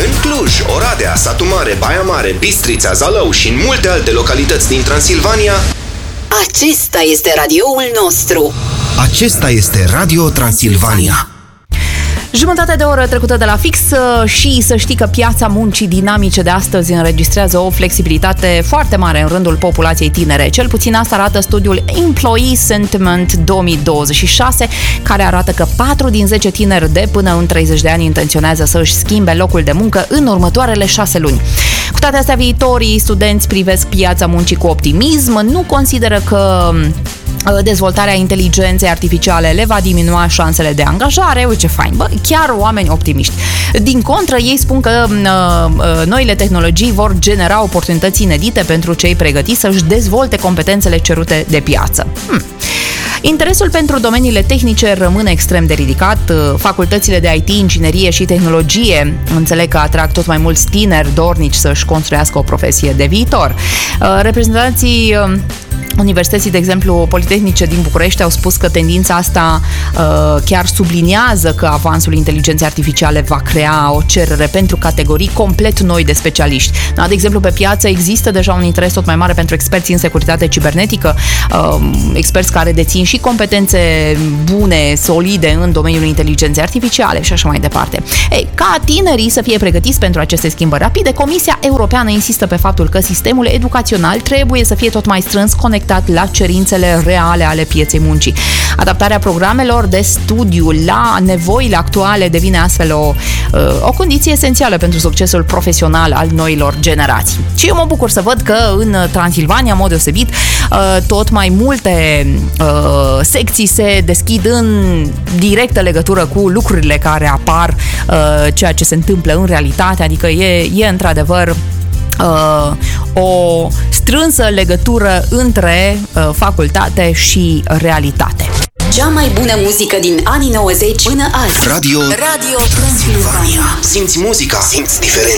În Cluj, Oradea, Satu Mare, Baia Mare, Bistrița, Zalău și în multe alte localități din Transilvania, acesta este radioul nostru. acesta este Radio Transilvania. Jumătate de oră trecută de la fix și să știi că piața muncii dinamice de astăzi înregistrează o flexibilitate foarte mare în rândul populației tinere. Cel puțin asta arată studiul Employee Sentiment 2026, care arată că 4 din 10 tineri de până în 30 de ani intenționează să își schimbe locul de muncă în următoarele 6 luni. Cu toate astea, viitorii studenți privesc piața muncii cu optimism, nu consideră că dezvoltarea inteligenței artificiale le va diminua șansele de angajare. Uite ce fain, chiar oameni optimiști. Din contră, ei spun că noile tehnologii vor genera oportunități inedite pentru cei pregătiți să-și dezvolte competențele cerute de piață. Interesul pentru domeniile tehnice rămâne extrem de ridicat. Facultățile de IT, inginerie și tehnologie înțeleg că atrag tot mai mulți tineri dornici să-și construiască o profesie de viitor. Reprezentanții Universității, de exemplu, Politehnice din București au spus că tendința asta chiar subliniază că avansul inteligenței artificiale va crea o cerere pentru categorii complet noi de specialiști. De exemplu, pe piață există deja un interes tot mai mare pentru experți în securitate cibernetică, experți care dețin și competențe bune, solide în domeniul inteligenței artificiale și așa mai departe. Ei, ca tinerii să fie pregătiți pentru aceste schimbări rapide, Comisia Europeană insistă pe faptul că sistemul educațional trebuie să fie tot mai strâns conectat la cerințele reale ale pieței muncii. Adaptarea programelor de studiu la nevoile actuale devine astfel o condiție esențială pentru succesul profesional al noilor generații. Și eu mă bucur să văd că în Transilvania, în mod deosebit, tot mai multe secții se deschid în directă legătură cu lucrurile care apar, ceea ce se întâmplă în realitate, adică e într-adevăr o strânsă legătură între facultate și realitate. Cea mai bună muzică din anii 90 până azi. Radio Transilvania. Simți muzica, simți diferența.